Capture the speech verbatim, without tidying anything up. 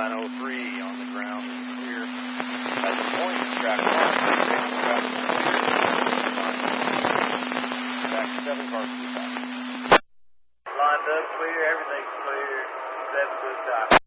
nine oh three on the ground is clear. At the point, track one, track track seven cars too fast. Lined up clear, everything's clear, except for the top.